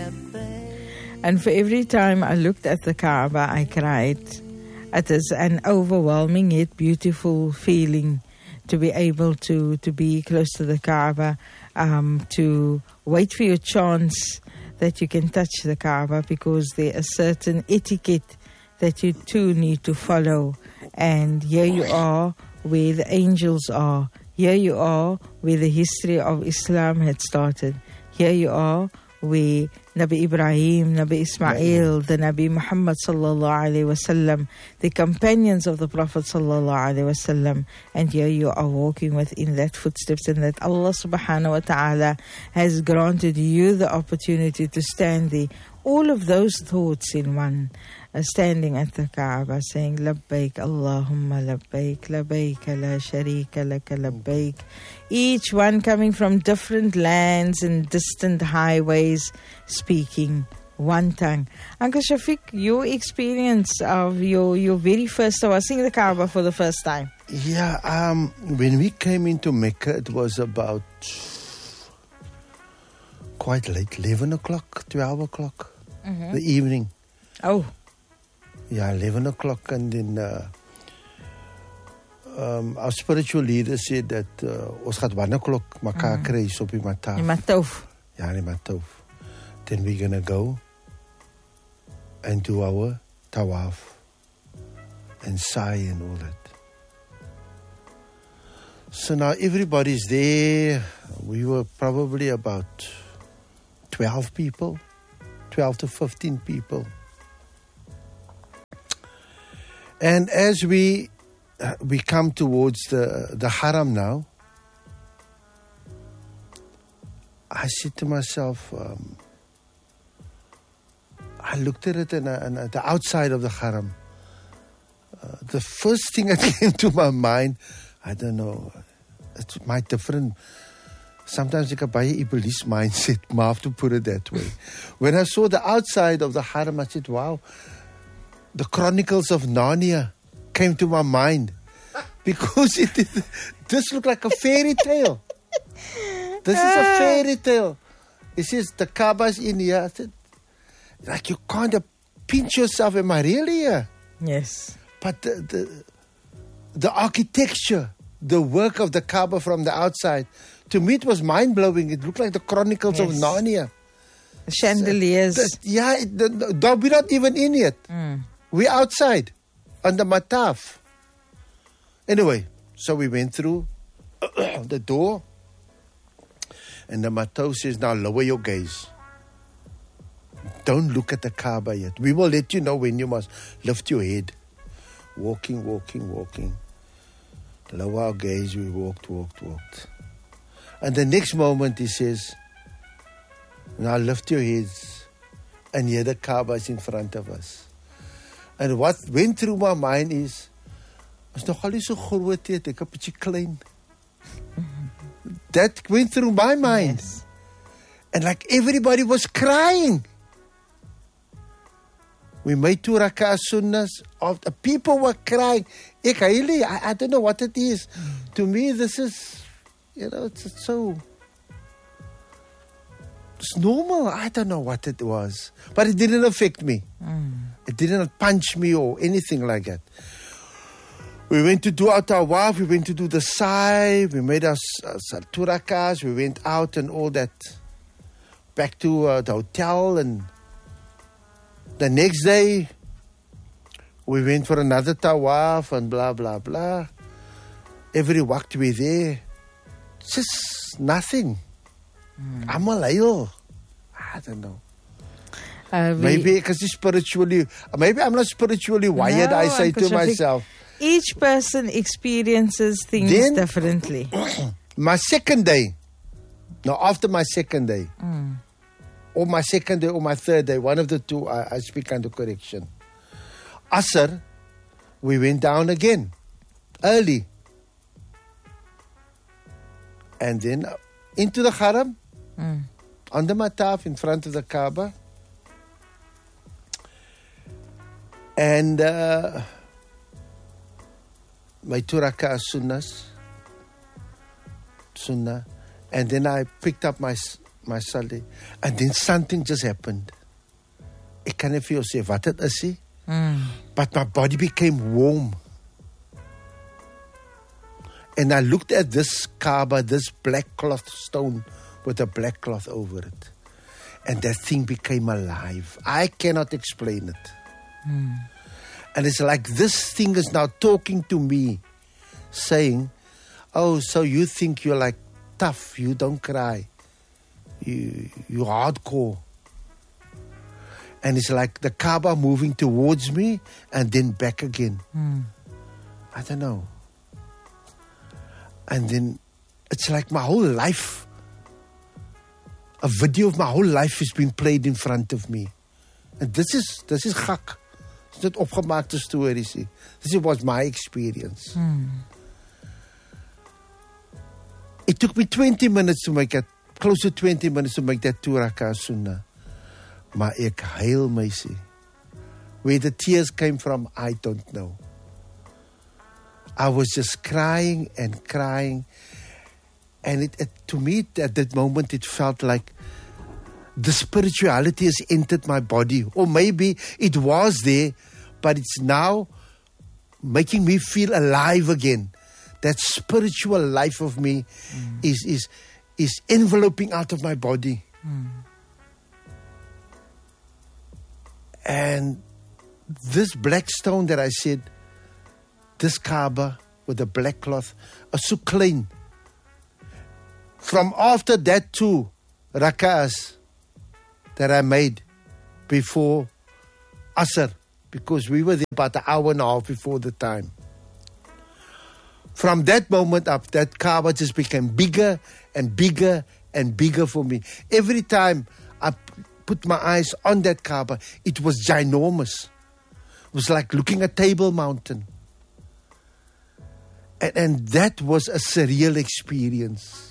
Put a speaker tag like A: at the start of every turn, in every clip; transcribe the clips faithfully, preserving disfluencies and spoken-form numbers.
A: And for every time I looked at the Kaaba, I cried. It is an overwhelming yet beautiful feeling to be able to, to be close to the Kaaba, um, to wait for your chance that you can touch the Kaaba, because there is certain etiquette that you too need to follow. And here you are where the angels are. Here you are where the history of Islam had started. Here you are where Nabi Ibrahim, Nabi Ismail, the Nabi Muhammad sallallahu alaihi wasallam, the companions of the Prophet sallallahu alaihi wasallam, and here you are walking within that footsteps, and that Allah subhanahu wa ta'ala has granted you the opportunity to stand there. All of those thoughts in one, uh, standing at the Kaaba saying, Labbaik Allahumma Labbaik, Labbaik la sharika laka Labbaik. Each one coming from different lands and distant highways, speaking one tongue. Uncle Shafiq, your experience of your, your very first time, seeing the Kaaba for the first time.
B: Yeah, um, when we came into Mecca, it was about quite late, eleven o'clock, twelve o'clock, mm-hmm. the evening.
A: Oh.
B: Yeah, eleven o'clock, and then uh, um, our spiritual leader said that uh, ons gaat one o'clock mekaar kry op die Mataaf.
A: Die Mataaf.
B: Ja, die Mataaf. Then we're going to go and do our tawaf and sa'i and all that. So now everybody's there. We were probably about twelve people, twelve to fifteen people. And as we uh, we come towards the, the haram now, I said to myself, um, I looked at it and, uh, and at the outside of the haram. Uh, the first thing that came to my mind, I don't know, it's my different. Sometimes I have a Iblis mindset, but I have to put it that way. When I saw the outside of the haram, I said, wow, the Chronicles of Narnia came to my mind. Because it, it, this looked like a fairy tale. This is a fairy tale. It says the Kaaba's in here. I said, like you kind of pinch yourself, am I really here?
A: Yes.
B: But the, the, the architecture, the work of the Kaaba from the outside, to me it was mind-blowing. It looked like the Chronicles yes. of Narnia.
A: The chandeliers.
B: So, the, yeah, it, the, the, we're not even in yet. Mm. We're outside on the Mataaf. Anyway, so we went through the door, and the Mataaf says, now lower your gaze. Don't look at the Kaaba yet. We will let you know when you must lift your head. Walking, walking, walking. Lower our gaze, we walked, walked, walked. And the next moment he says, now lift your heads, and here the Kaaba is in front of us. And what went through my mind is, is nogal nie so groot nie, ek 'n bietjie klein. That went through my mind. Yes. And like everybody was crying. We made two rak'ah sunnahs. Of the people were crying. Ek really, I, I don't know what it is. Mm. To me, this is, you know, it's, it's so, it's normal. I don't know what it was. But it didn't affect me. Mm. It didn't punch me or anything like that. We went to do our tawaf. We went to do the sa'i. We made our uh, two rak'ahs. We went out and all that. Back to uh, the hotel, and the next day we went for another tawaf and blah blah blah. Every waqt we there, just nothing. Mm. I'm a layl. I don't know. Uh, maybe because spiritually, maybe I'm not spiritually wired. No, I say to myself,
A: each person experiences things then, differently.
B: My second day, no, after my second day. Mm. Or my second day or my third day, one of the two, I, I speak under correction. Asr, we went down again, early. And then into the haram, mm. on the Mataaf, in front of the Kaaba. And uh, my two rak'ah sunnahs, sunnah. And then I picked up my my Sally. And then something just happened. Ek kan nie vir jou sê wat dit is nie.
A: Mm.
B: But my body became warm. And I looked at this Kaaba, this black cloth stone with a black cloth over it. And that thing became alive. I cannot explain it.
A: Mm.
B: And it's like this thing is now talking to me, saying, oh, so you think you're like tough, you don't cry. You, you're hardcore. And it's like the Kaaba moving towards me and then back again.
A: Mm.
B: I don't know. And then it's like my whole life, a video of my whole life has been played in front of me. And this is, this is gek. It's not opgemaakte stories. This was my experience.
A: Mm.
B: It took me twenty minutes to make it, close to twenty minutes to make that two rakah sunnah. Maar ek huil, meisie. Where the tears came from, I don't know. I was just crying and crying. And it, it, to me, at that moment, it felt like the spirituality has entered my body. Or maybe it was there, but it's now making me feel alive again. That spiritual life of me mm. is, is, is enveloping out of my body.
A: Mm.
B: And this black stone that I said, this Kaaba with the black cloth, are so clean. From after that two rak'ahs that I made before Asr, because we were there about an hour and a half before the time. From that moment up, that Kaaba just became bigger and bigger and bigger for me. Every time I put my eyes on that Kaaba, it was ginormous. It was like looking at Table Mountain. And, and that was a surreal experience.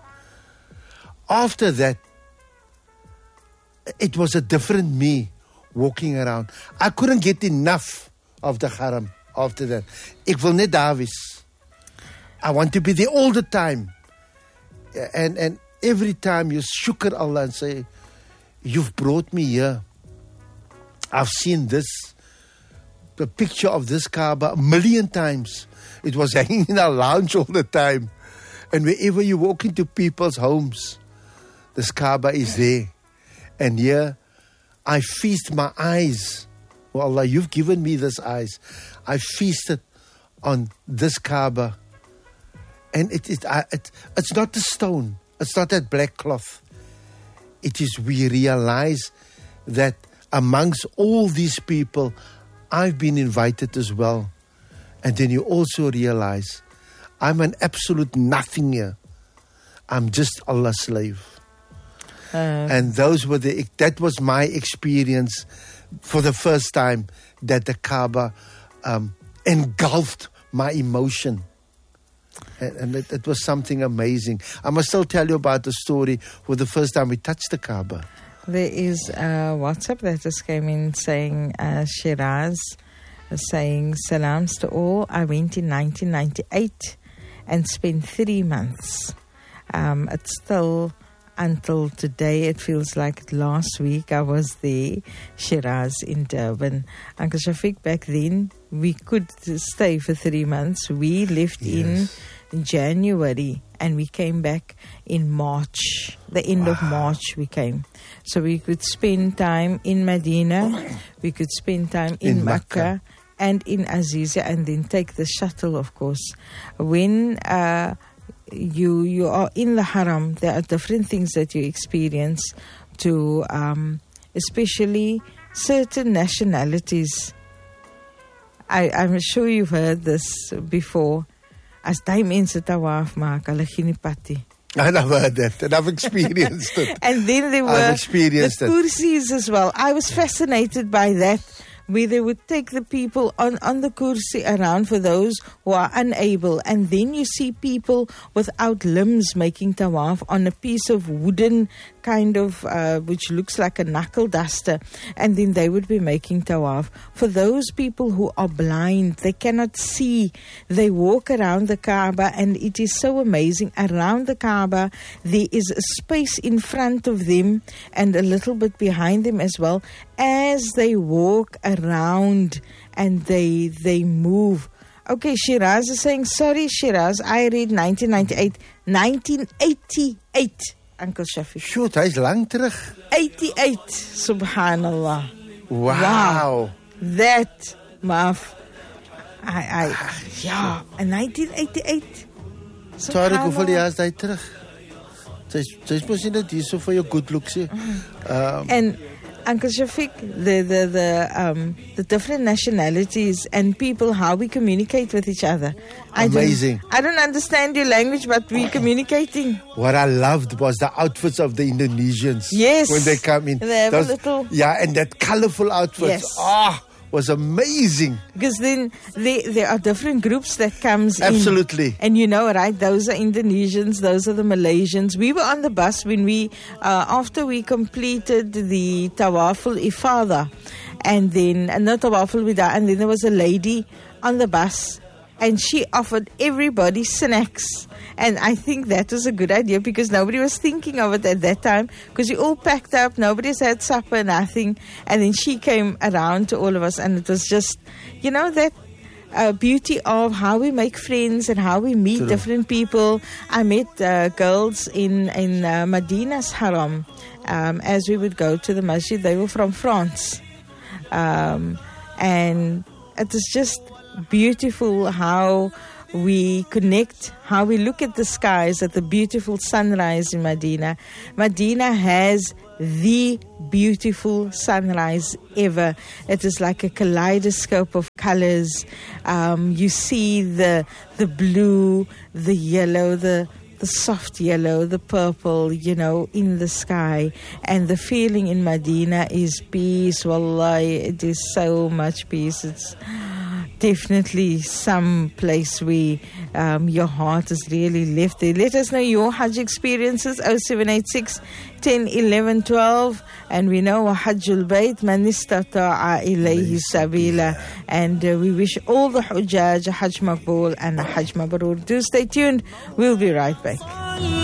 B: After that, it was a different me walking around. I couldn't get enough of the Haram after that. Ek wil net daar wees. I want to be there all the time. And, and every time you shukr Allah and say, you've brought me here. I've seen this, the picture of this Kaaba a million times. It was hanging in our lounge all the time. And wherever you walk into people's homes, this Kaaba is there. And here, I feast my eyes. Oh Allah, you've given me this eyes. I feasted on this Kaaba. And it, it, I, it, it's not the stone. It's not that black cloth. It is we realize that amongst all these people, I've been invited as well. And then you also realize, I'm an absolute nothing here. I'm just Allah's slave. Uh, and those were the, that was my experience for the first time that the Kaaba um, engulfed my emotion. And, and it, it was something amazing. I must still tell you about the story for the first time we touched the Kaaba.
A: There is a WhatsApp that just came in saying, uh, Shiraz, uh, saying, salams to all. I went in nineteen ninety-eight and spent three months. Um, it's still, until today, it feels like last week I was there, Shiraz in Durban. Uncle Shafiq, back then, we could stay for three months. We left yes. in January and we came back in March. The end wow. of March we came. So we could spend time in Medina, we could spend time in, in Makkah, Makkah and in Azizia, and then take the shuttle, of course. When uh, you you are in the Haram, there are different things that you experience to, um, especially certain nationalities. I, I'm sure you've heard this before. As die mense tawaaf maak, hulle gee nie pad nie.
B: I've heard that, and I've experienced it.
A: And then there were
B: I've experienced
A: the kursis as well. I was fascinated by that where they would take the people on, on the kursi around for those who are unable. And then you see people without limbs making tawaf on a piece of wooden kind of, uh, which looks like a knuckle duster. And then they would be making tawaf. For those people who are blind, they cannot see, they walk around the Kaaba, and it is so amazing. Around the Kaaba, there is a space in front of them and a little bit behind them as well, as they walk around and they they move. Okay, Shiraz is saying, sorry Shiraz, I read nineteen ninety-eight. nineteen eighty-eight, Uncle Shafiq.
B: Shoot, hy's lang terug.
A: eighty-eight, subhanallah.
B: Wow.
A: Wow. That, Maf. I, I, ja, in nineteen eighty-eight.
B: Tarek, hoeveel jaar is hy terug? Sy's sy's mos nie net hier so vir jou good looks nie. Um,
A: and Uncle Shafiq, the the the um the different nationalities and people, how we communicate with each other. I
B: Amazing.
A: Don't, I don't understand your language, but we're communicating.
B: What I loved was the outfits of the Indonesians.
A: Yes.
B: When they come in.
A: They have
B: Those,
A: a little...
B: Yeah, and that colorful outfits.
A: Yes.
B: Ah, was amazing.
A: Because then there, there are different groups that comes
B: Absolutely.
A: in. And you know, right, those are Indonesians, those are the Malaysians. We were on the bus when we, uh, after we completed the Tawaful Ifada, and then, and not Tawaful Wida, and then there was a lady on the bus, and she offered everybody snacks. And I think that was a good idea, because nobody was thinking of it at that time, because we all packed up, nobody's had supper, nothing. And then she came around to all of us, and it was just, you know, that uh, beauty of how we make friends and how we meet
B: True.
A: different people. I met uh, girls in, in uh, Madina's Haram. Um, as we would go to the masjid, they were from France. Um, and it was just beautiful how we connect, how we look at the skies, at the beautiful sunrise in Medina. Medina has the beautiful sunrise ever. It is like a kaleidoscope of colors. Um, you see the the blue, the yellow, the the soft yellow, the purple, you know, in the sky. And the feeling in Medina is peace. Wallahi, it is so much peace. It's definitely some place where um, your heart is really left there. Let us know your Hajj experiences, oh seven eight six, ten, eleven, twelve. And we know Hajjul Bayt, man istata'a ilayhi sabila. And uh, we wish all the Hujjaj a Hajj Maqbool and a Hajj Mabrur. Do stay tuned. We'll be right back.